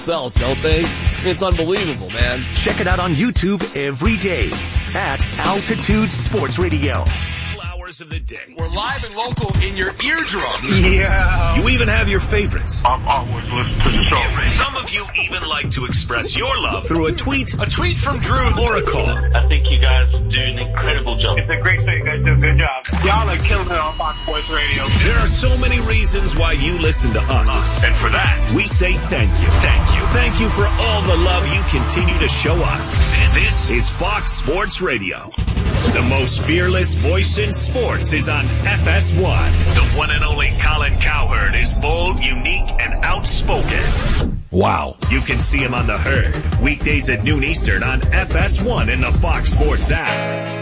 Sells, don't they? It's unbelievable, man. Check it out on YouTube every day at Altitude Sports Radio. Hours of the day. We're live and local in your eardrum. Yeah. You even have your favorites. I'm always listening to the show. Some of you even like to express your love through a tweet. A tweet from Drew. Or a call. I think you guys do an incredible job. It's a great show. You guys do a good job. Y'all are killing it on Fox Sports Radio. There are so many reasons why you listen to us. And for that, we say thank you. Thank you. Thank you for all the love you continue to show us. This is Fox Sports Radio. The most fearless voice in sports is on FS1. The one and only Colin Cowherd is bold, unique, and outspoken. Wow. You can see him on The Herd, weekdays at noon Eastern on FS1 and the Fox Sports app.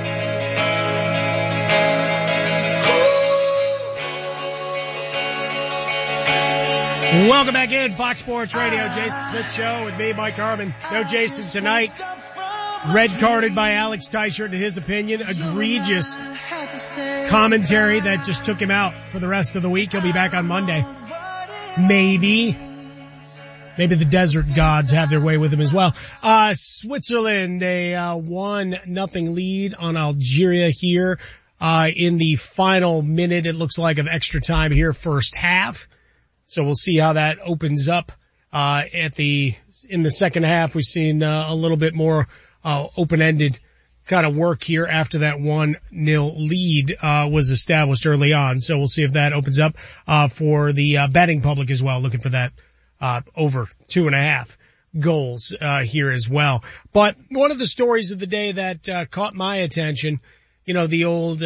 Welcome back in, Fox Sports Radio, Jason Smith Show with me, Mike Harmon. No Jason tonight. Red carded by Alex Teichert, in his opinion. Egregious commentary that just took him out for the rest of the week. He'll be back on Monday. Maybe the desert gods have their way with him as well. Switzerland, a 1-0 lead on Algeria here, in the final minute, it looks like, of extra time here, first half. So we'll see how that opens up, in the second half. We've seen, a little bit more, open-ended kind of work here after that 1-0 lead, was established early on. So we'll see if that opens up, for the, betting public as well, looking for that, over 2.5 goals, here as well. But one of the stories of the day that, caught my attention, the old,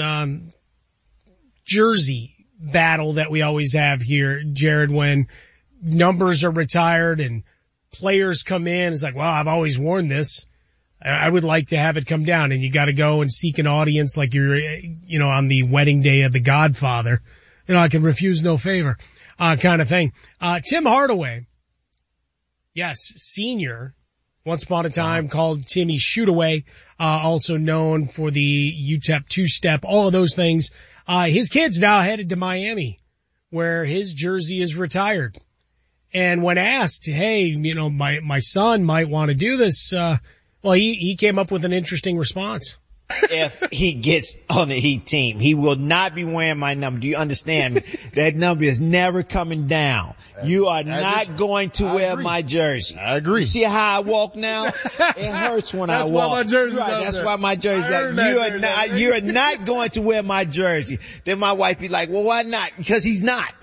jersey battle that we always have here, Jared, when numbers are retired and players come in. It's like, well, I've always worn this. I would like to have it come down, and you got to go and seek an audience like you're, on the wedding day of the Godfather. I can refuse no favor, kind of thing. Tim Hardaway, yes, senior, once upon a time called Timmy Shootaway, also known for the UTEP two-step, all of those things. His kid's now headed to Miami, where his jersey is retired. And when asked, hey, my son might want to do this, he came up with an interesting response. If he gets on the Heat team, he will not be wearing my number. Do you understand me? That number is never coming down. You are not going to wear my jersey. I agree. You see how I walk now? It hurts when I walk. That's why my jersey's right, out that's there. why my jersey's you are not going to wear my jersey. Then my wife be like, well, why not? Because he's not.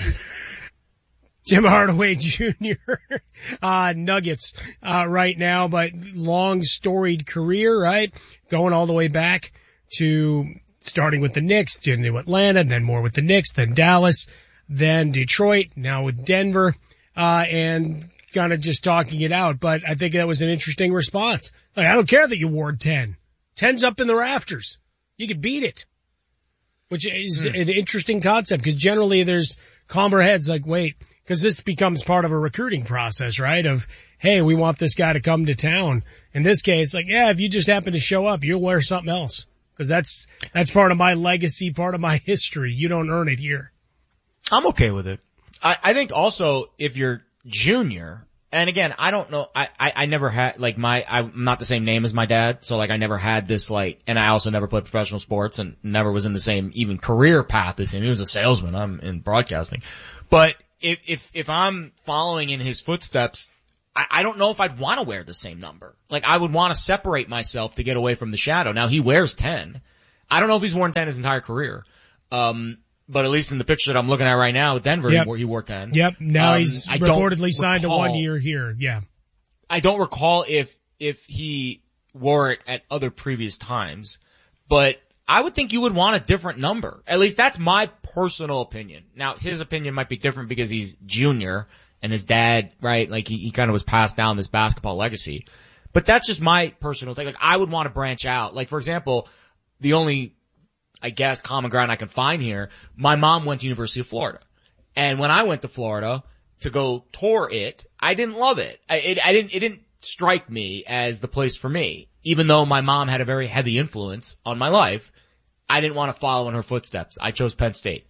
Tim Hardaway Jr., Nuggets, right now, but long storied career, right? Going all the way back to starting with the Knicks, then to Atlanta, then more with the Knicks, then Dallas, then Detroit, now with Denver, and kind of just talking it out. But I think that was an interesting response. Like, I don't care that you wore 10. 10's up in the rafters. You could beat it. Which is an interesting concept, because generally there's calmer heads like, wait, because this becomes part of a recruiting process, right? Of, hey, we want this guy to come to town. In this case, like, yeah, if you just happen to show up, you'll wear something else. Because that's part of my legacy, part of my history. You don't earn it here. I'm okay with it. I think also if you're junior, and again, I don't know, I never had, like, I'm not the same name as my dad, so like I never had this, like, and I also never played professional sports and never was in the same even career path as him. He was a salesman. I'm in broadcasting. But if I'm following in his footsteps, I don't know if I'd want to wear the same number. Like, I would want to separate myself to get away from the shadow. Now, he wears 10. I don't know if he's worn 10 his entire career. But at least in the picture that I'm looking at right now with Denver, he wore 10. Yep. Now he's reportedly signed to 1 year here. Yeah. I don't recall if he wore it at other previous times, but I would think you would want a different number. At least that's my personal opinion. Now, his opinion might be different because he's junior and his dad, right? Like, he kind of was passed down this basketball legacy. But that's just my personal thing. Like, I would want to branch out. Like, for example, the only, I guess, common ground I can find here, my mom went to University of Florida. And when I went to Florida to go tour it, I didn't love it. It didn't strike me as the place for me. Even though my mom had a very heavy influence on my life, I didn't want to follow in her footsteps. I chose Penn State.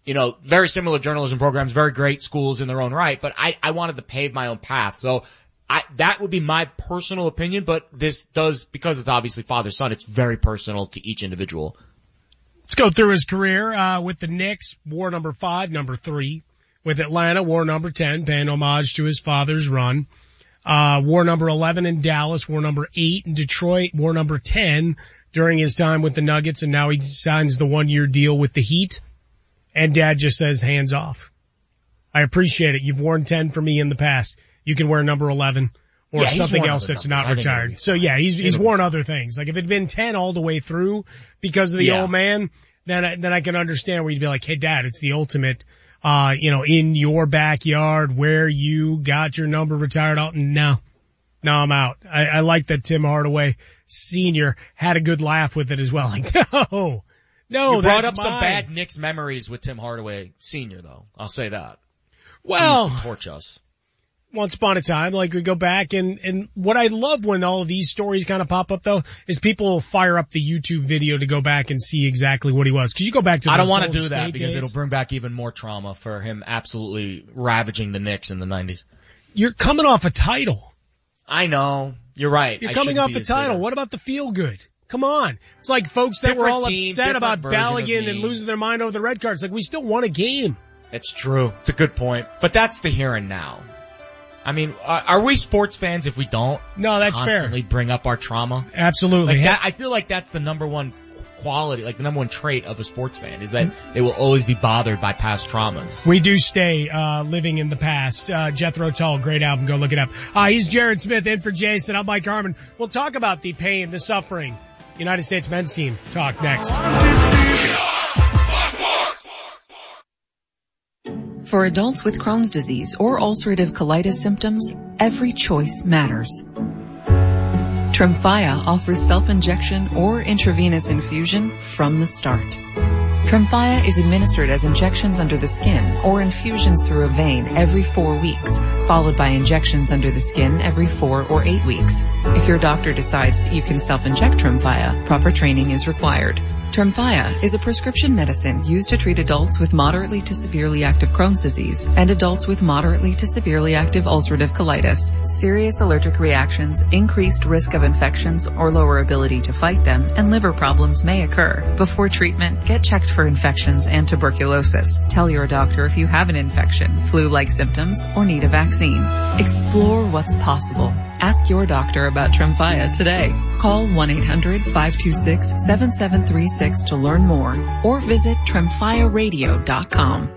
very similar journalism programs, very great schools in their own right, but I wanted to pave my own path. So that would be my personal opinion, but this does, because it's obviously father-son, it's very personal to each individual. Let's go through his career, with the Knicks, war number 5, number 3. With Atlanta, war number 10, paying homage to his father's run. War number 11 in Dallas, war number 8 in Detroit, war number 10 during his time with the Nuggets, and now he signs the 1-year deal with the Heat. And Dad just says, hands off. I appreciate it. You've worn 10 for me in the past. You can wear number 11 or something else that's not retired. So yeah, he's worn other things. Like if it'd been 10 all the way through because of the old man, then I can understand where you'd be like, hey Dad, it's the ultimate, in your backyard where you got your number retired out. And no, I'm out. I like that Tim Hardaway Sr. had a good laugh with it as well. Like, no, you brought up some bad Knicks memories with Tim Hardaway Sr. though. I'll say that. Well, he used to torch us. Once upon a time, like we go back and what I love when all of these stories kind of pop up though, is people will fire up the YouTube video to go back and see exactly what he was. Cause you go back to I don't want to do that because it'll bring back even more trauma for him absolutely ravaging the Knicks in the 90s. You're coming off a title. I know. You're right. You're coming off a title. What about the feel good? Come on. It's like folks that were all upset about Balogun and losing their mind over the red cards. Like we still won a game. It's true. It's a good point. But that's the here and now. I mean, are we sports fans if we don't? No, that's constantly fair. Bring up our trauma? Absolutely. Like I feel like that's the number one quality, like the number one trait of a sports fan is that they will always be bothered by past traumas. We do stay, living in the past. Jethro Tull, great album. Go look it up. He's Jared Smith in for Jason. I'm Mike Harmon. We'll talk about the pain, the suffering. United States men's team. Talk next. For adults with Crohn's disease or ulcerative colitis symptoms, every choice matters. Tremfya offers self-injection or intravenous infusion from the start. Tremfya is administered as injections under the skin or infusions through a vein every 4 weeks, followed by injections under the skin every 4 or 8 weeks. If your doctor decides that you can self-inject Tremfya, proper training is required. Tremfya is a prescription medicine used to treat adults with moderately to severely active Crohn's disease and adults with moderately to severely active ulcerative colitis. Serious allergic reactions, increased risk of infections or lower ability to fight them, and liver problems may occur. Before treatment, get checked for infections and tuberculosis. Tell your doctor if you have an infection, flu-like symptoms, or need a vaccine. Explore what's possible. Ask your doctor about Tremfya today. Call 1-800-526-7736 to learn more or visit TremfyaRadio.com.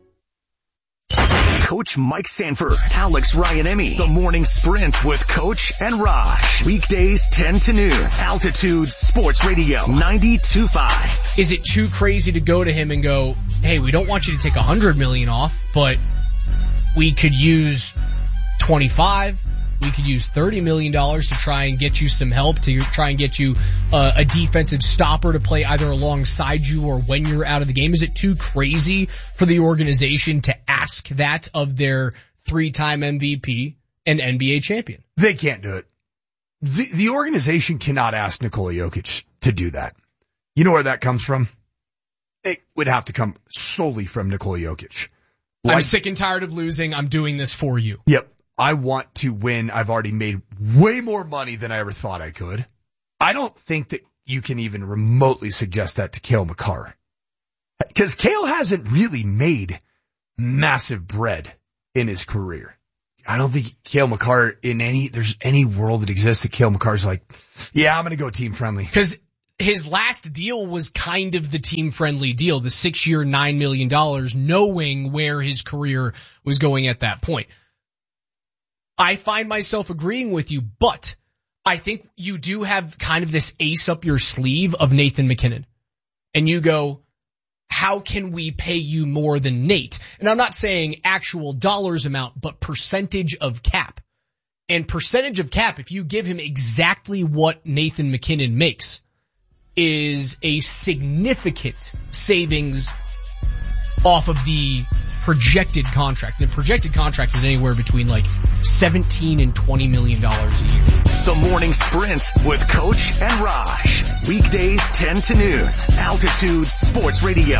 Coach Mike Sanford, Alex Ryan-Emmy, The Morning Sprint with Coach and Raj. Weekdays 10 to noon. Altitude Sports Radio 92.5. Is it too crazy to go to him and go, hey, we don't want you to take $100 million off, but we could use 25. We could use $30 million to try and get you some help, to try and get you a defensive stopper to play either alongside you or when you're out of the game. Is it too crazy for the organization to ask that of their 3-time MVP and NBA champion? They can't do it. The organization cannot ask Nikola Jokic to do that. You know where that comes from? It would have to come solely from Nikola Jokic. I'm sick and tired of losing. I'm doing this for you. Yep. I want to win. I've already made way more money than I ever thought I could. I don't think that you can even remotely suggest that to Cale Makar. Because Cale hasn't really made massive bread in his career. I don't think Cale Makar there's any world that exists that Cale Makar's like, yeah, I'm going to go team friendly. Because his last deal was kind of the team friendly deal, the 6-year, $9 million, knowing where his career was going at that point. I find myself agreeing with you, but I think you do have kind of this ace up your sleeve of Nathan McKinnon. And you go, how can we pay you more than Nate? And I'm not saying actual dollars amount, but percentage of cap. And percentage of cap, if you give him exactly what Nathan McKinnon makes, is a significant savings off of the projected contract. The projected contract is anywhere between like $17 and $20 million a year. The Morning Sprint with Coach and Raj. Weekdays 10 to noon. Altitude Sports Radio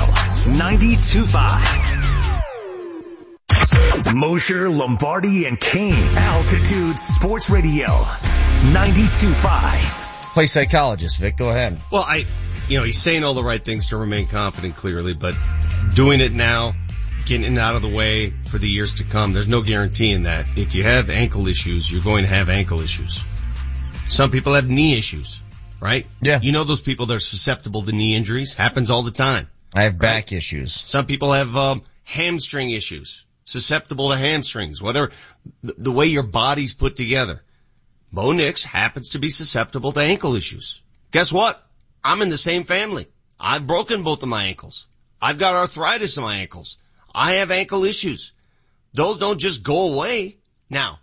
92.5. Mosher, Lombardi, and Kane. Altitude Sports Radio 92.5. Play psychologist, Vic. Go ahead. Well, he's saying all the right things to remain confident, clearly, but doing it now, getting it out of the way for the years to come, there's no guarantee in that. If you have ankle issues, you're going to have ankle issues. Some people have knee issues, right? Yeah. You know those people that are susceptible to knee injuries? Happens all the time. I have back issues. Some people have hamstring issues, susceptible to hamstrings, whether the way your body's put together. Bo Nix happens to be susceptible to ankle issues. Guess what? I'm in the same family. I've broken both of my ankles. I've got arthritis in my ankles. I have ankle issues. Those don't just go away. Now,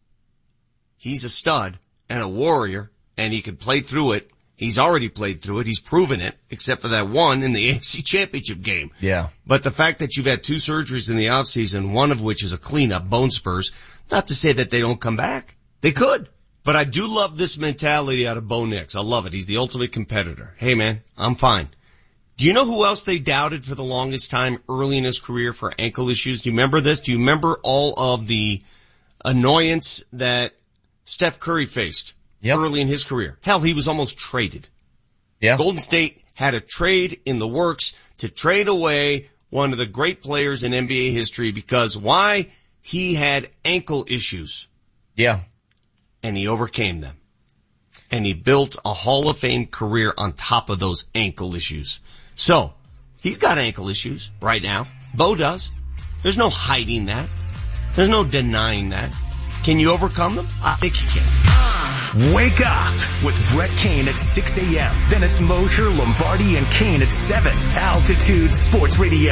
he's a stud and a warrior, and he can play through it. He's already played through it. He's proven it, except for that one in the AFC Championship game. Yeah. But the fact that you've had 2 surgeries in the offseason, one of which is a cleanup, bone spurs, not to say that they don't come back. They could. But I do love this mentality out of Bo Nix. I love it. He's the ultimate competitor. Hey, man, I'm fine. Do you know who else they doubted for the longest time early in his career for ankle issues? Do you remember this? Do you remember all of the annoyance that Steph Curry faced early in his career? Hell, he was almost traded. Yeah. Golden State had a trade in the works to trade away one of the great players in NBA history because why? He had ankle issues. Yeah. And he overcame them. And he built a Hall of Fame career on top of those ankle issues. So, he's got ankle issues right now. Bo does. There's no hiding that. There's no denying that. Can you overcome them? I think you can. Wake up with Brett Kane at 6 a.m. Then it's Mosher, Lombardi, and Kane at 7. Altitude Sports Radio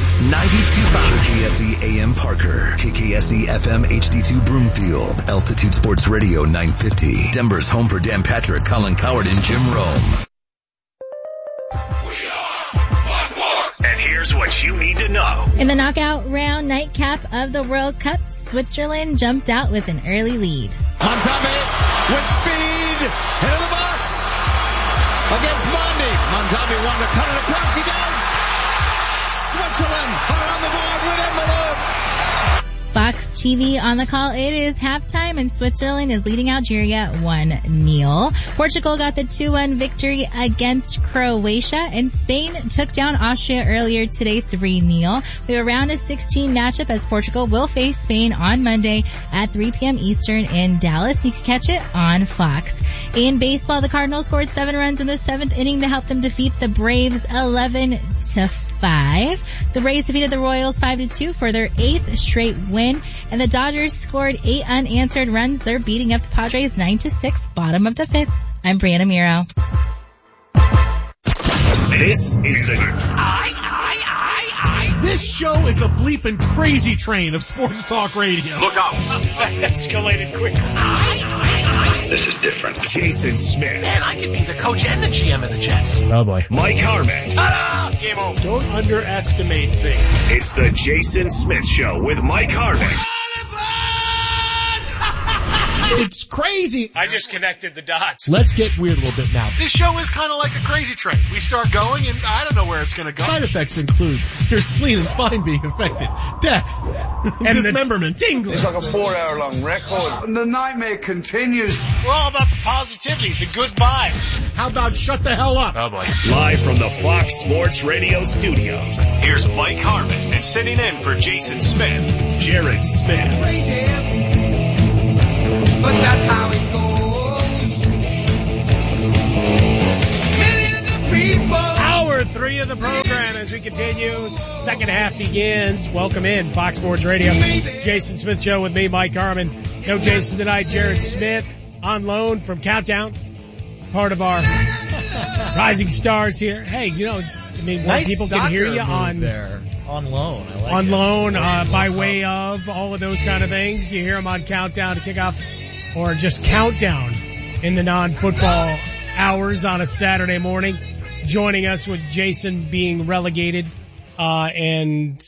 92.5. KKSE AM Parker, KKSE FM HD2 Broomfield, Altitude Sports Radio 950. Denver's home for Dan Patrick, Colin Coward, and Jim Rome. And here's what you need to know. In the knockout round nightcap of the World Cup, Switzerland jumped out with an early lead. Montame with speed into the box against Mondi. Montame wanted to cut it across. He does. Switzerland are on the board with envelope. Fox TV on the call. It is halftime and Switzerland is leading Algeria 1-0. Portugal got the 2-1 victory against Croatia, and Spain took down Austria earlier today 3-0. We have a round of 16 matchup as Portugal will face Spain on Monday at 3 p.m. Eastern in Dallas. You can catch it on Fox. In baseball, the Cardinals scored 7 runs in the 7th inning to help them defeat the Braves 11-5. The Rays defeated the Royals 5-2 for their 8th straight win, and the Dodgers scored 8 unanswered runs. They're beating up the Padres 9-6, bottom of the 5th. I'm Brianna Miro. This is the This show is a bleeping crazy train of sports talk radio. Look out. Escalated quickly. This is different. Jason Smith. Man, I could be the coach and the GM of the Jets. Oh boy. Mike Harmon. Ta-da! Game over. Don't underestimate things. It's the Jason Smith Show with Mike Harmon. It's crazy. I just connected the dots. Let's get weird a little bit now. This show is kind of like a crazy train. We start going and I don't know where it's going to go. Side effects include your spleen and spine being affected, death, and dismemberment, tingling. It's like a 4-hour-long record. And the nightmare continues. We're all about the positivity, the good vibes. How about shut the hell up? Oh boy. Live from the Fox Sports Radio studios, here's Mike Harmon, and sitting in for Jason Smith, Jared Smith. But that's how it goes. Millions of people. Hour 3 of the program as we continue. Second half begins. Welcome in, Fox Sports Radio. Jason Smith Show with me, Mike Harmon. No Jason tonight. Jared Smith on loan from Countdown. Part of our Rising Stars here. Hey, you know, more nice people can hear you on there. On loan. I like on it. loan, by way of all of those kind of things. You hear them on Countdown to kick off, or just Countdown in the non-football hours on a Saturday morning. Joining us with Jason being relegated, and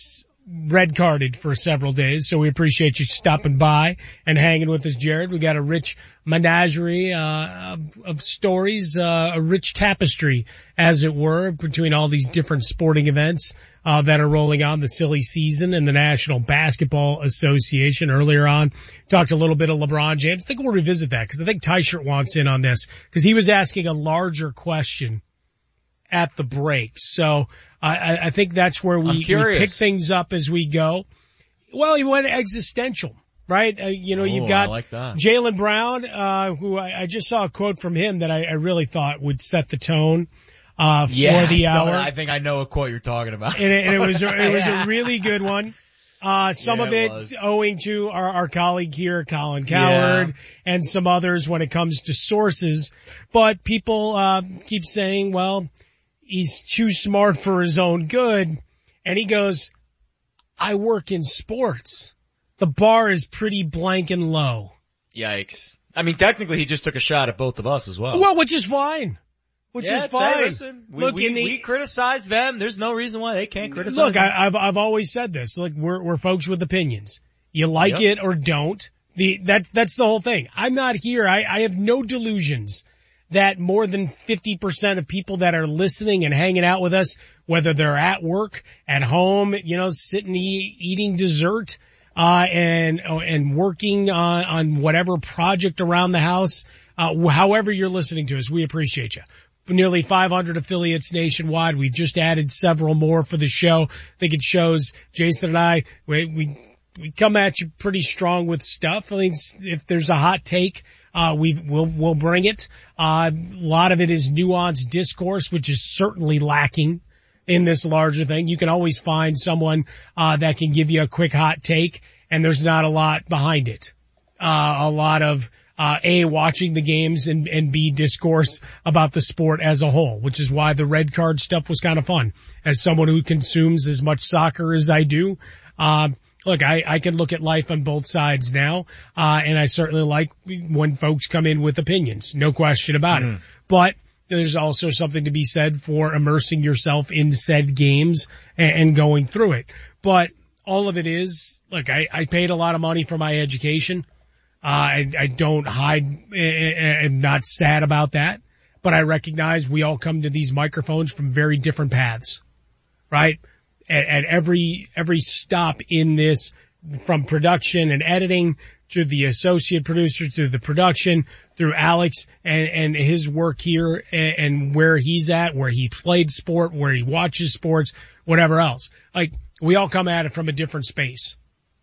red carded for several days, so we appreciate you stopping by and hanging with us, Jared. We got a rich menagerie of stories, a rich tapestry, as it were, between all these different sporting events that are rolling on, the silly season and the National Basketball Association. Earlier on, talked a little bit of LeBron James. I think we'll revisit that because I think Teichert wants in on this because he was asking a larger question at the break. So I think that's where we pick things up as we go. Well, he went existential, right? You've got like Jaylen Brown, who I just saw a quote from him that I really thought would set the tone for the hour. I think I know what quote you're talking about. And it was a really good one. Some of it owing to our colleague here, Colin Cowherd, and some others when it comes to sources. But people keep saying, well, he's too smart for his own good. And he goes, I work in sports. The bar is pretty blank and low. Yikes. I mean, technically he just took a shot at both of us as well. Well, which is fine. Listen, we criticize them. There's no reason why they can't criticize Look, them. I've always said this. Look, we're folks with opinions. You like it or don't. That's the whole thing. I'm not here. I have no delusions that more than 50% of people that are listening and hanging out with us, whether they're at work, at home, sitting eating dessert, and working on whatever project around the house, however you're listening to us, we appreciate you. Nearly 500 affiliates nationwide. We've just added several more for the show. I think it shows Jason and I, we come at you pretty strong with stuff. I mean, if there's a hot take, we'll bring it. A lot of it is nuanced discourse, which is certainly lacking in this larger thing. You can always find someone, that can give you a quick hot take, and there's not a lot behind it. A lot of, A, watching the games and B, discourse about the sport as a whole, which is why the red card stuff was kind of fun. As someone who consumes as much soccer as I do, look, I can look at life on both sides now, and I certainly like when folks come in with opinions, no question about it. But there's also something to be said for immersing yourself in said games and going through it. But all of it is, look, I paid a lot of money for my education. I don't hide, I'm not sad about that, but I recognize we all come to these microphones from very different paths, right? At every stop in this, from production and editing to the associate producer to the production, through Alex and his work here and where he's at, where he played sport, where he watches sports, whatever else. Like, we all come at it from a different space.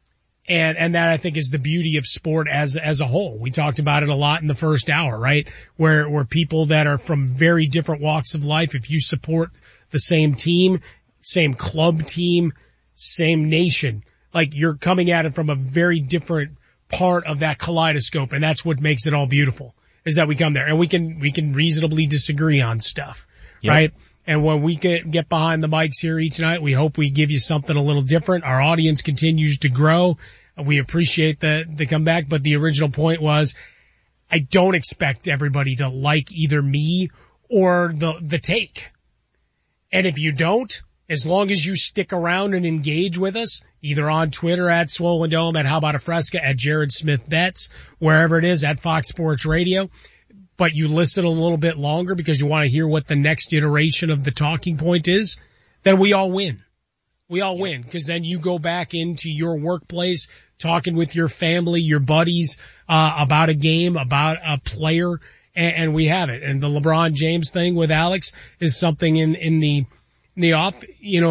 And that I think is the beauty of sport as a whole. We talked about it a lot in the first hour, right? Where people that are from very different walks of life, if you support the same team, same club team, same nation, like, you're coming at it from a very different part of that kaleidoscope. And that's what makes it all beautiful, is that we come there and we can reasonably disagree on stuff, right? And when we get behind the mics here each night, we hope we give you something a little different. Our audience continues to grow. We appreciate the comeback, but the original point was, I don't expect everybody to like either me or the take. And if you don't, as long as you stick around and engage with us, either on Twitter at Swollen Dome, at How About a Fresca, at Jared Smith Betts, wherever it is, at Fox Sports Radio, but you listen a little bit longer because you want to hear what the next iteration of the talking point is, then we all win. We all win, because then you go back into your workplace talking with your family, your buddies, about a game, about a player, and we have it. And the LeBron James thing with Alex is something in the off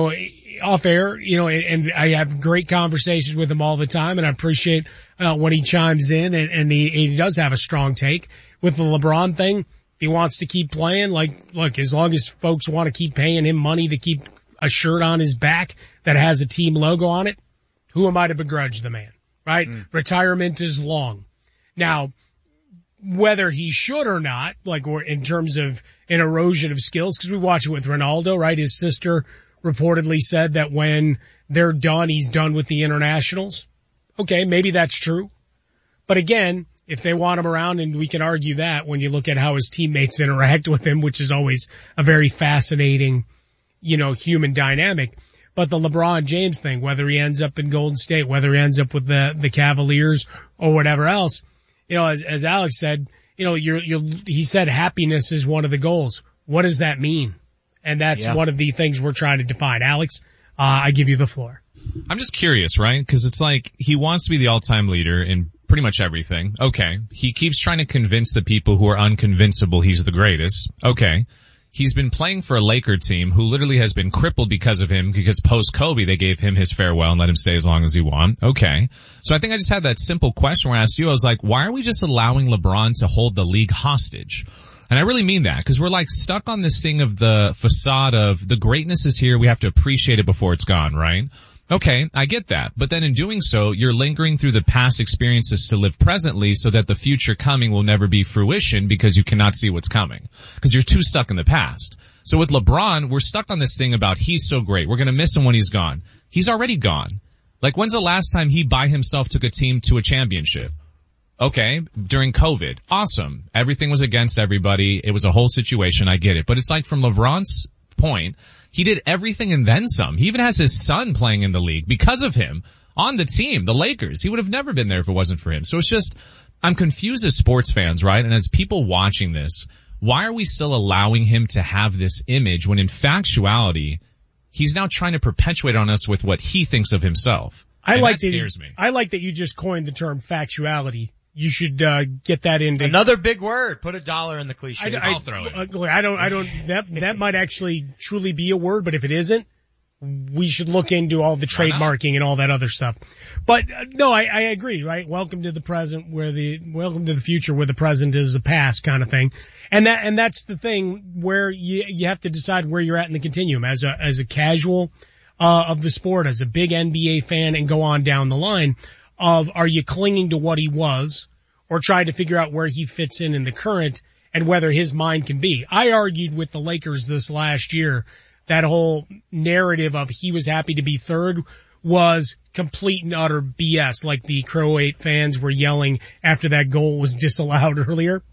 air, and I have great conversations with him all the time, and I appreciate when he chimes in and he does have a strong take. With the LeBron thing, if he wants to keep playing, like, look, as long as folks want to keep paying him money to keep a shirt on his back that has a team logo on it, who am I to begrudge the man, right? Retirement is long. Now, whether he should or not, like, or in terms of an erosion of skills, because we watch it with Ronaldo, right? His sister reportedly said that when they're done, he's done with the internationals. Okay, maybe that's true. But again, if they want him around, and we can argue that when you look at how his teammates interact with him, which is always a very fascinating, human dynamic. But the LeBron James thing, whether he ends up in Golden State, whether he ends up with the Cavaliers or whatever else, as Alex said, he said happiness is one of the goals. What does that mean? And that's one of the things we're trying to define. Alex, I give you the floor. I'm just curious, right? Because it's like he wants to be the all-time leader in pretty much everything. Okay. He keeps trying to convince the people who are unconvincible he's the greatest. Okay. He's been playing for a Laker team who literally has been crippled because of him, because post-Kobe they gave him his farewell and let him stay as long as he wanted. Okay. So I think I just had that simple question where I asked you, I was like, why are we just allowing LeBron to hold the league hostage? And I really mean that, because we're like stuck on this thing of the facade of the greatness is here, we have to appreciate it before it's gone, right? Okay, I get that. But then in doing so, you're lingering through the past experiences to live presently so that the future coming will never be fruition because you cannot see what's coming. Because you're too stuck in the past. So with LeBron, we're stuck on this thing about he's so great. We're going to miss him when he's gone. He's already gone. Like, when's the last time he by himself took a team to a championship? Okay, during COVID. Awesome. Everything was against everybody. It was a whole situation. I get it. But it's like from LeBron's point, he did everything and then some. He even has his son playing in the league because of him on the team, the Lakers. He would have never been there if it wasn't for him. So it's just, I'm confused as sports fans, right? And as people watching this, why are we still allowing him to have this image when in factuality, he's now trying to perpetuate on us with what he thinks of himself? That scares me. I like that you just coined the term factuality. You should get that into another big word. Put $1 in the cliche. I'll throw it. That might actually truly be a word, but if it isn't, we should look into all the trademarking and all that other stuff. But no, I agree, right? Welcome to the present welcome to the future where the present is the past kind of thing. And that's the thing where you have to decide where you're at in the continuum as a casual, of the sport, as a big NBA fan, and go on down the line. Are you clinging to what he was or trying to figure out where he fits in the current and whether his mind can be? I argued with the Lakers this last year that whole narrative of he was happy to be third was complete and utter BS, like the Croat fans were yelling after that goal was disallowed earlier.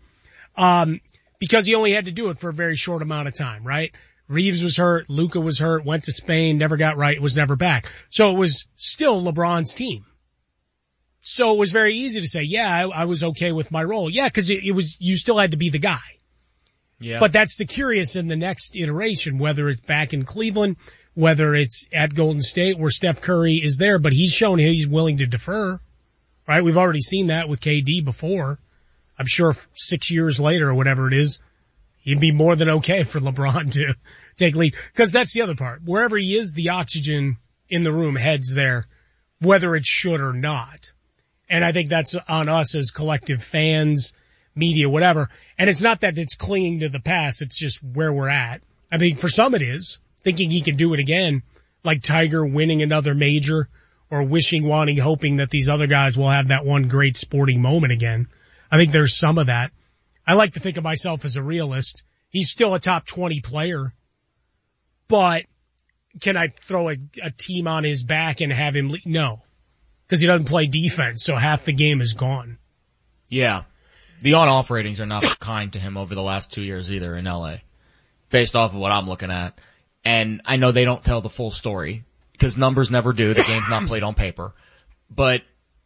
Because he only had to do it for a very short amount of time, right? Reeves was hurt, Luka was hurt, went to Spain, never got right, was never back. So it was still LeBron's team. So it was very easy to say, I was okay with my role. Yeah, because you still had to be the guy. Yeah. But that's the curious in the next iteration, whether it's back in Cleveland, whether it's at Golden State where Steph Curry is there, but he's shown he's willing to defer, right? We've already seen that with KD before. I'm sure 6 years later or whatever it is, he'd be more than okay for LeBron to take lead. Because that's the other part. Wherever he is, the oxygen in the room heads there, whether it should or not. And I think that's on us as collective fans, media, whatever. And it's not that it's clinging to the past. It's just where we're at. I mean, for some it is. Thinking he can do it again, like Tiger winning another major or wishing, wanting, hoping that these other guys will have that one great sporting moment again. I think there's some of that. I like to think of myself as a realist. He's still a top 20 player. But can I throw a team on his back and have him lead? No. Because he doesn't play defense, so half the game is gone. Yeah. The on-off ratings are not kind to him over the last 2 years either in LA, based off of what I'm looking at. And I know they don't tell the full story, because numbers never do. The game's not played on paper. But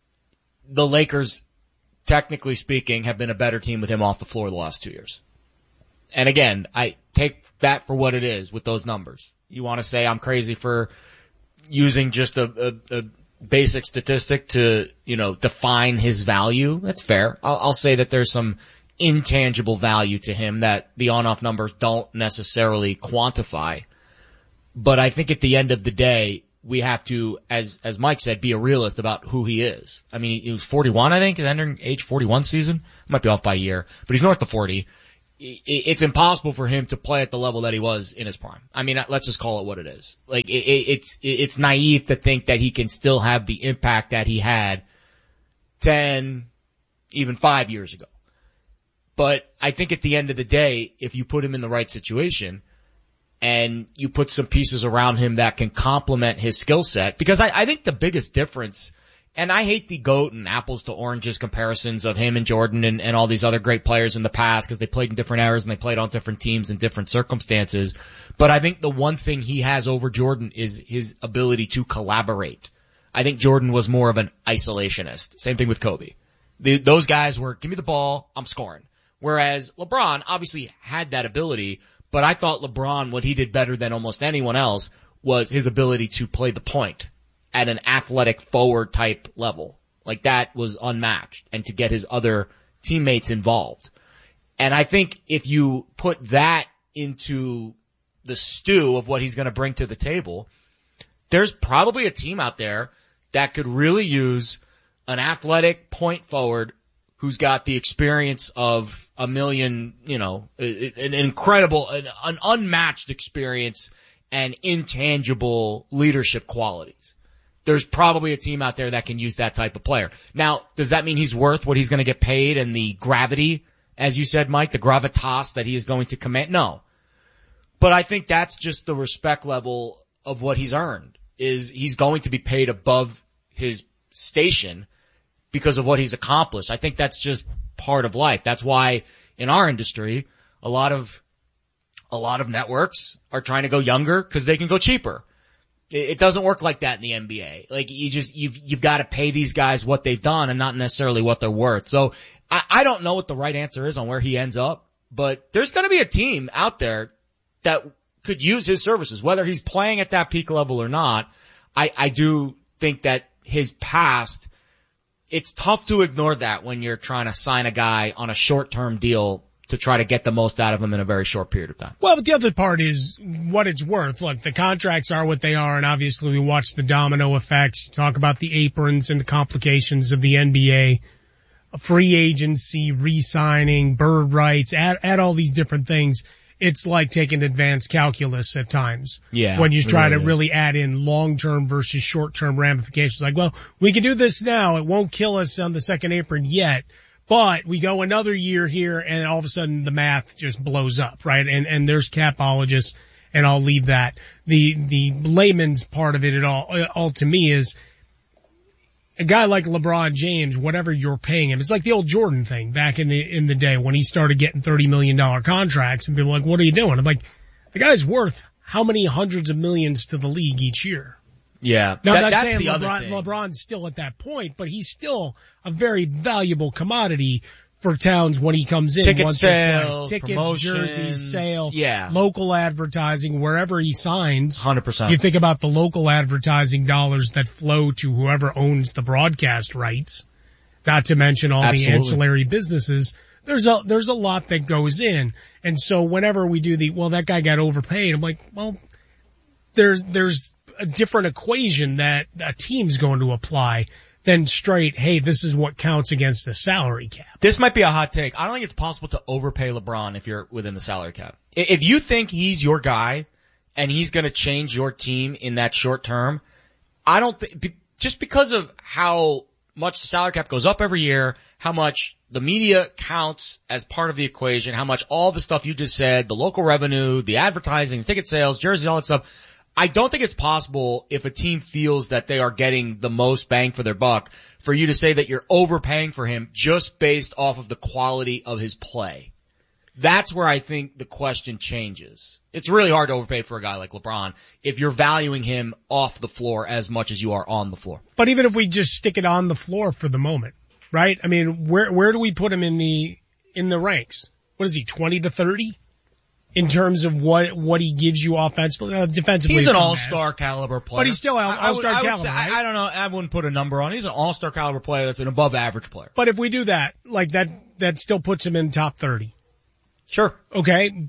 the Lakers, technically speaking, have been a better team with him off the floor the last 2 years. And again, I take that for what it is with those numbers. You want to say I'm crazy for using just a basic statistic to, define his value. That's fair. I'll say that there's some intangible value to him that the on-off numbers don't necessarily quantify. But I think at the end of the day, we have to, as Mike said, be a realist about who he is. I mean, he was 41, I think, entering age 41 season. Might be off by a year, but he's north of 40. It's impossible for him to play at the level that he was in his prime. I mean, let's just call it what it is. Like, it's naive to think that he can still have the impact that he had 10, even 5 years ago. But I think at the end of the day, if you put him in the right situation and you put some pieces around him that can complement his skill set, because I think the biggest difference And I hate the GOAT and apples to oranges comparisons of him and Jordan and all these other great players in the past because they played in different eras and they played on different teams in different circumstances. But I think the one thing he has over Jordan is his ability to collaborate. I think Jordan was more of an isolationist. Same thing with Kobe. Those guys were, give me the ball, I'm scoring. Whereas LeBron obviously had that ability, but I thought LeBron, what he did better than almost anyone else was his ability to play the point at an athletic forward type level. Like that was unmatched, and to get his other teammates involved. And I think if you put that into the stew of what he's going to bring to the table, there's probably a team out there that could really use an athletic point forward who's got the experience of a million, an incredible, an unmatched experience and intangible leadership qualities. There's probably a team out there that can use that type of player. Now, does that mean he's worth what he's going to get paid and the gravity, as you said, Mike, the gravitas that he is going to command? No. But I think that's just the respect level of what he's earned, is he's going to be paid above his station because of what he's accomplished. I think that's just part of life. That's why in our industry, a lot of networks are trying to go younger because they can go cheaper. It doesn't work like that in the NBA. Like you've got to pay these guys what they've done and not necessarily what they're worth. So I don't know what the right answer is on where he ends up, but there's going to be a team out there that could use his services, whether he's playing at that peak level or not. I do think that his past, it's tough to ignore that when you're trying to sign a guy on a short-term deal to try to get the most out of him in a very short period of time. Well, but the other part is what it's worth. Look, the contracts are what they are, and obviously we watch the domino effects, talk about the aprons and the complications of the NBA, free agency, re-signing, bird rights, add all these different things. It's like taking advanced calculus at times. Yeah. When you try to really add in long-term versus short-term ramifications. Like, well, we can do this now. It won't kill us on the second apron yet. But we go another year here and all of a sudden the math just blows up, right? And there's capologists, and I'll leave that. The layman's part of it all to me is a guy like LeBron James, whatever you're paying him, it's like the old Jordan thing back in the day when he started getting $30 million contracts and people were like, what are you doing? I'm like, the guy's worth how many hundreds of millions to the league each year? Yeah. Now, I'm not saying LeBron's still at that point, but he's still a very valuable commodity for towns when he comes in. Ticket sales, tickets, jerseys, sale, yeah, local advertising, wherever he signs. 100%. You think about the local advertising dollars that flow to whoever owns the broadcast rights, not to mention all the ancillary businesses. There's a lot that goes in. And so whenever we do that guy got overpaid, I'm like, well, there's a different equation that a team's going to apply than straight, hey, this is what counts against the salary cap. This might be a hot take. I don't think it's possible to overpay LeBron if you're within the salary cap. If you think he's your guy and he's going to change your team in that short term, I don't think, just because of how much the salary cap goes up every year, how much the media counts as part of the equation, how much all the stuff you just said, the local revenue, the advertising, ticket sales, jerseys, all that stuff, I don't think it's possible if a team feels that they are getting the most bang for their buck for you to say that you're overpaying for him just based off of the quality of his play. That's where I think the question changes. It's really hard to overpay for a guy like LeBron if you're valuing him off the floor as much as you are on the floor. But even if we just stick it on the floor for the moment, right? I mean, where do we put him in the ranks? What is he, 20 to 30? In terms of what he gives you offensively, defensively. He's an all-star caliber player. But he's still all-star caliber, right? I don't know. I wouldn't put a number on. He's an all-star caliber player that's an above average player. But if we do that, like that still puts him in top 30. Sure. Okay.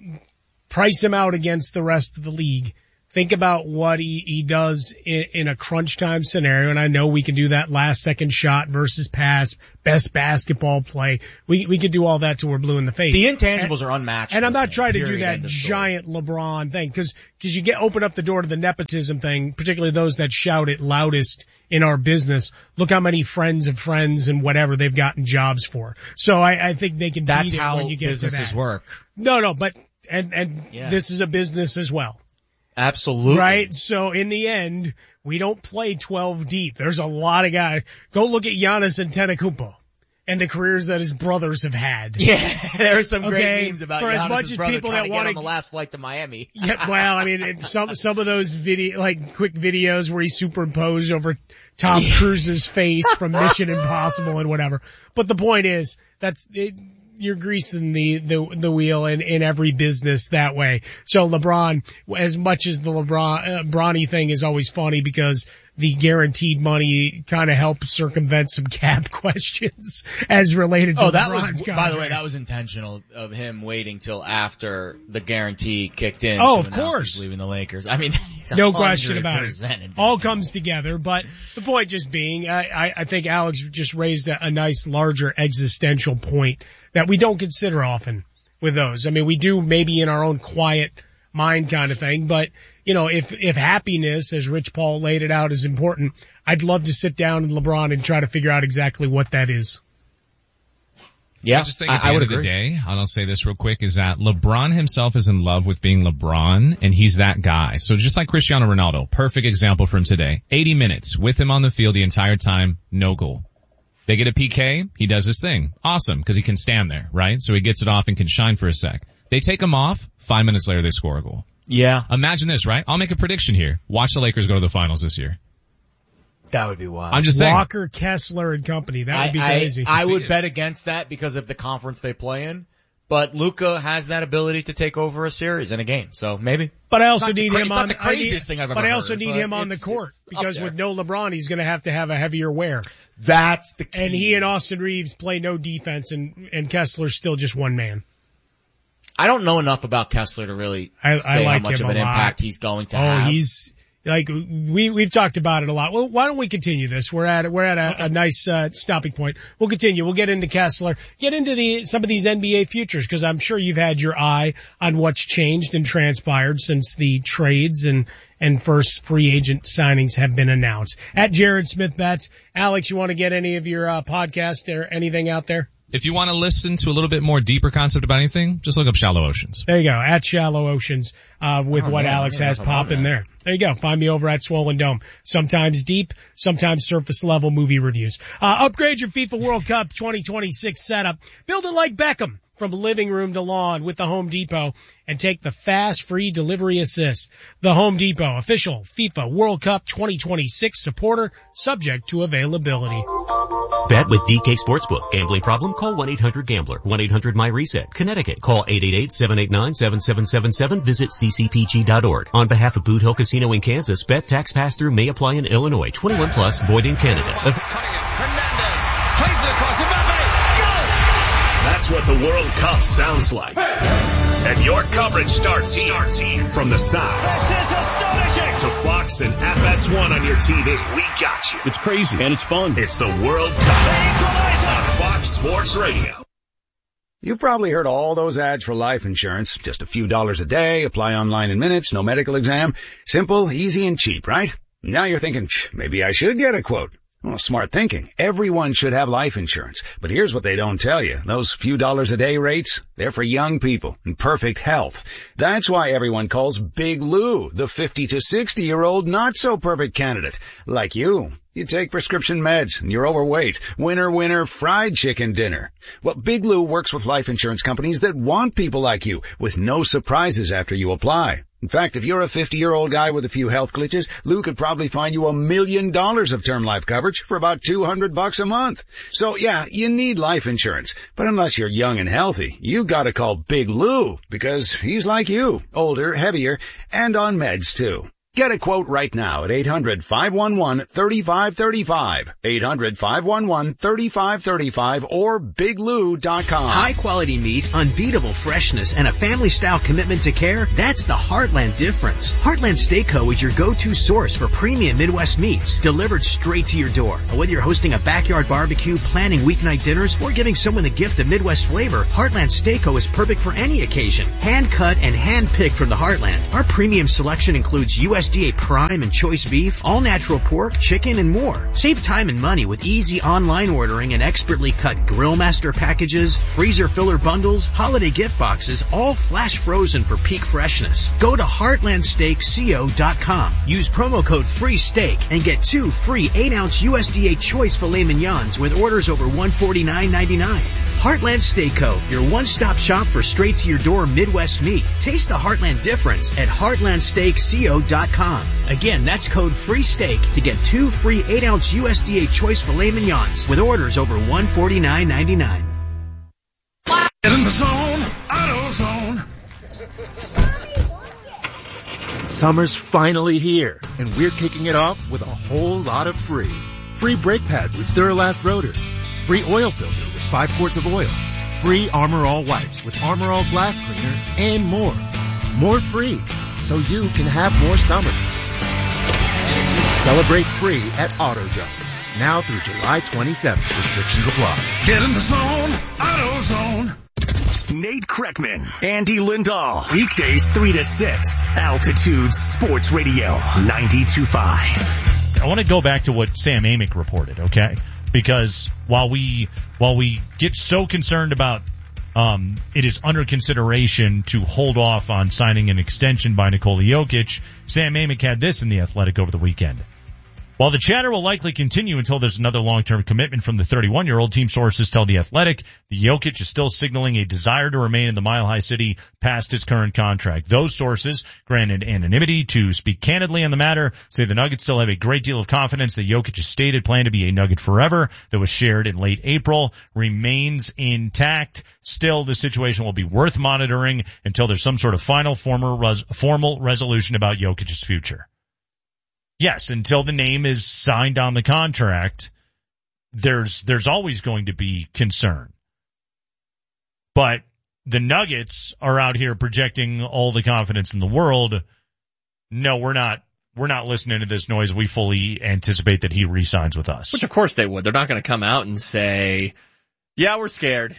Price him out against the rest of the league. Think about what he does in a crunch time scenario, and I know we can do that last second shot versus pass, best basketball play. We can do all that till we're blue in the face. The intangibles are unmatched. And I'm not trying to do that giant LeBron thing, cause you open up the door to the nepotism thing, particularly those that shout it loudest in our business. Look how many friends of friends and whatever they've gotten jobs for. So I think they can beat it when you get to that. That's how businesses work. No, but, and This is a business as well. Absolutely. Right? So in the end, We don't play 12 deep. There's a lot of guys. Go look at Giannis Antetokounmpo and the careers that his brothers have had. Yeah, there are some great memes about for Giannis' as much as brother people trying that to want get on the last flight to Miami. Yeah, well, I mean, some of those quick videos where he superimposed over Tom Cruise's face from Mission Impossible and whatever. But the point is, you're greasing the wheel in every business that way. So LeBron, as much as the Bronny thing is always funny because the guaranteed money kind of helps circumvent some cap questions as related to LeBron's contract. By the way, that was intentional of him waiting till after the guarantee kicked in. Oh, of course. He's leaving the Lakers. I mean, no question about it. All comes together, but the point just being, I think Alex just raised a nice larger existential point that we don't consider often with those. I mean, we do maybe in our own quiet mind kind of thing, but if happiness, as Rich Paul laid it out, is important, I'd love to sit down with LeBron and try to figure out exactly what that is. Yeah, I just think at the end of the day, and I'll say this real quick, is that LeBron himself is in love with being LeBron, and he's that guy. So just like Cristiano Ronaldo, perfect example from today. 80 minutes with him on the field the entire time, no goal. They get a PK, he does his thing. Awesome, because he can stand there, right? So he gets it off and can shine for a sec. They take him off, 5 minutes later they score a goal. Yeah. Imagine this, right? I'll make a prediction here. Watch the Lakers go to the finals this year. That would be wild. I'm just saying. Walker, Kessler, and company. That would be crazy. I would bet against that because of the conference they play in. But Luka has that ability to take over a series in a game, so maybe. But I also need him on the craziest thing I've ever heard. But I also need him on the court because with no LeBron, he's going to have a heavier wear. That's the key. And he and Austin Reeves play no defense, and Kessler's still just one man. I don't know enough about Kessler to really say how much of an impact he's going to have. Oh, he's like we've talked about it a lot. Well, why don't we continue this? We're at a nice stopping point. We'll continue. We'll get into Kessler, get into some of these NBA futures because I'm sure you've had your eye on what's changed and transpired since the trades and first free agent signings have been announced. At Jared Smith Bets, Alex, you want to get any of your podcast or anything out there? If you want to listen to a little bit more deeper concept about anything, just look up Shallow Oceans. There you go, at Shallow Oceans, Alex has popping there. There you go, find me over at Swollen Dome. Sometimes deep, sometimes surface level movie reviews. Upgrade your FIFA World Cup 2026 setup. Build it like Beckham. From living room to lawn with the Home Depot and take the fast free delivery assist. The Home Depot, official FIFA World Cup 2026 supporter, subject to availability. Bet with DK Sportsbook. Gambling problem? Call 1-800-GAMBLER. 1-800-MY-RESET. Connecticut. Call 888-789-7777. Visit ccpg.org. On behalf of Boot Hill Casino in Kansas, bet tax pass-through may apply in Illinois. 21 plus, void in Canada. Hernandez plays it across Mbappe. That's what the World Cup sounds like. And your coverage starts here. From the sounds This is astonishing. to Fox and FS1 on your TV. We got you. It's crazy and it's fun. It's the World Cup on Fox Sports Radio. You've probably heard all those ads for life insurance. Just a few dollars a day, apply online in minutes, no medical exam. Simple, easy, and cheap, right? Now you're thinking, maybe I should get a quote. Well, smart thinking. Everyone should have life insurance. But here's what they don't tell you. Those few dollars a day rates, they're for young people in perfect health. That's why everyone calls Big Lou the 50 to 60-year-old not-so-perfect candidate. Like you. You take prescription meds and you're overweight. Winner, winner, fried chicken dinner. Well, Big Lou works with life insurance companies that want people like you with no surprises after you apply. In fact, if you're a 50-year-old guy with a few health glitches, Lou could probably find you $1 million of term life coverage for about $200 a month. So yeah, you need life insurance. But unless you're young and healthy, you gotta call Big Lou because he's like you, older, heavier, and on meds too. Get a quote right now at 800-511-3535. 800-511-3535 or biglou.com. High quality meat, unbeatable freshness, and a family style commitment to care. That's the Heartland difference. Heartland Steak Co. is your go-to source for premium Midwest meats delivered straight to your door. Whether you're hosting a backyard barbecue, planning weeknight dinners, or giving someone the gift of Midwest flavor, Heartland Steak Co. is perfect for any occasion. Hand cut and hand picked from the Heartland. Our premium selection includes U.S. USDA Prime and Choice Beef, all natural pork, chicken, and more. Save time and money with easy online ordering and expertly cut Grill Master packages, freezer filler bundles, holiday gift boxes, all flash frozen for peak freshness. Go to heartlandsteakco.com. Use promo code FREESTEAK and get 2 free 8-ounce USDA Choice filet mignons with orders over $149.99. Heartland Steak Co., your one-stop shop for straight-to-your-door Midwest meat. Taste the Heartland difference at heartlandsteakco.com. Again, that's code FREESTEAK to get 2 free 8-ounce USDA Choice filet mignons with orders over $149.99. Get in the zone, AutoZone. Summer's finally here, and we're kicking it off with a whole lot of free. Free brake pads with Duralast rotors. Free oil filter with 5 quarts of oil. Free Armor All wipes with Armor All glass cleaner, and more. More free, so you can have more summer. Celebrate free at AutoZone. Now through July 27th. Restrictions apply. Get in the zone, AutoZone. Nate Kreckman, Andy Lindahl. Weekdays 3 to 6. Altitude Sports Radio 92.5. I want to go back to what Sam Amick reported, okay? Because while we get so concerned about it is under consideration to hold off on signing an extension by Nikola Jokic, Sam Amick had this in The Athletic over the weekend. While the chatter will likely continue until there's another long-term commitment from the 31-year-old, team sources tell The Athletic the Jokic is still signaling a desire to remain in the Mile High City past his current contract. Those sources, granted anonymity to speak candidly on the matter, say the Nuggets still have a great deal of confidence that Jokic's stated plan to be a Nugget forever that was shared in late April remains intact. Still, the situation will be worth monitoring until there's some sort of final formal resolution about Jokic's future. Yes, until the name is signed on the contract, there's always going to be concern. But the Nuggets are out here projecting all the confidence in the world. No, we're not listening to this noise. We fully anticipate that he re-signs with us. Which of course they would. They're not going to come out and say, yeah, we're scared.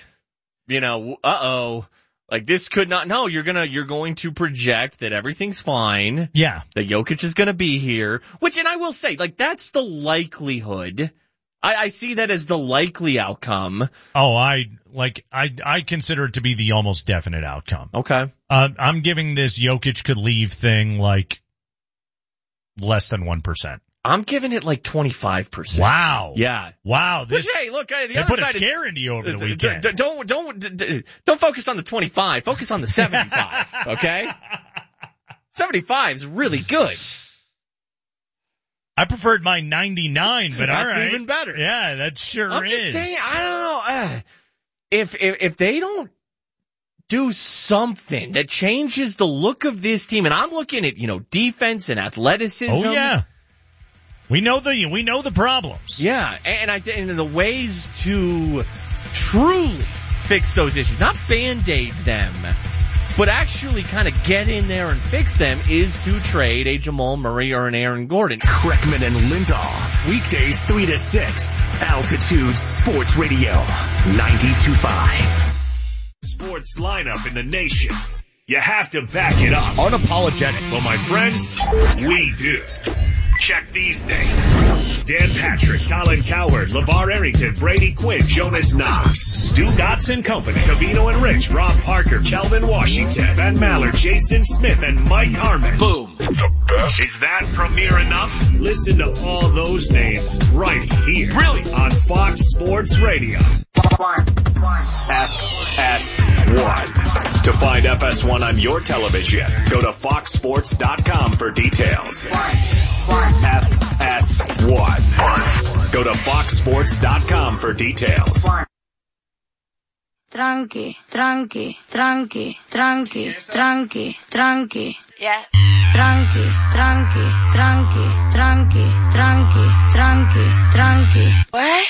Like this could not, no, you're going to project that everything's fine. Yeah. That Jokic is going to be here, and I will say, like, that's the likelihood. I see that as the likely outcome. Oh, I consider it to be the almost definite outcome. Okay. I'm giving this Jokic could leave thing like less than 1%. I'm giving it like 25%. Wow. Yeah. Wow. Hey, look, the they other put side a scare into you over the weekend. Don't focus on the 25. Focus on the 75. Okay. 75 is really good. I preferred my 99, but that's all right. even better. Yeah, that sure is. I'm just saying, I don't know. If they don't do something that changes the look of this team, and I'm looking at, defense and athleticism. Oh yeah. We know the problems. Yeah, and the ways to truly fix those issues, not Band-Aid them, but actually kind of get in there and fix them, is to trade a Jamal Murray or an Aaron Gordon. Kreckman and Lindahl. Weekdays 3 to 6. Altitude Sports Radio 92.5. Sports lineup in the nation. You have to back it up. Unapologetic. Well, my friends, we do. Check these names. Dan Patrick, Colin Cowherd, LeVar Arrington, Brady Quinn, Jonas Knox, Stu Gotson Company, Cavino and Rich, Rob Parker, Kelvin Washington, Ben Maller, Jason Smith, and Mike Harmon. Boom. The best. Is that premiere enough? Listen to all those names right here. Really? On Fox Sports Radio. FS1. To find FS1 on your television, go to foxsports.com for details. FS1. Go to foxsports.com for details. Tranqui. Yeah. Tranqui. What?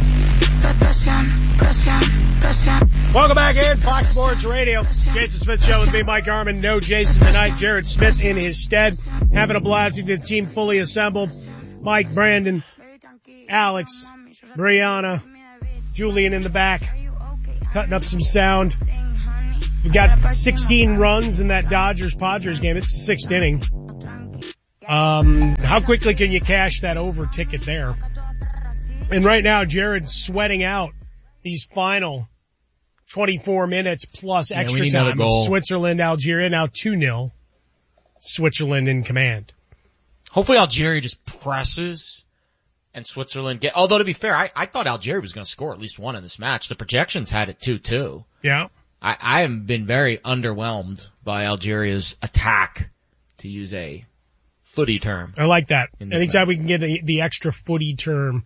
Presión. Welcome back in, Fox Sports Radio. Jason Smith Show with me, Mike Harmon. No Jason tonight. Jared Smith in his stead. Having a blast with the team fully assembled. Mike, Brandon, Alex, Brianna, Julian in the back, cutting up some sound. We got 16 runs in that Dodgers-Padres game. It's the 6th inning. How quickly can you cash that over ticket there? And right now, Jared's sweating out these final 24 minutes plus extra time. Switzerland, Algeria, now 2-0. Switzerland in command. Hopefully Algeria just presses and Switzerland although to be fair, I thought Algeria was going to score at least one in this match. The projections had it 2-2. Yeah. I have been very underwhelmed by Algeria's attack, to use a footy term. I like that. Anytime we can get the extra footy term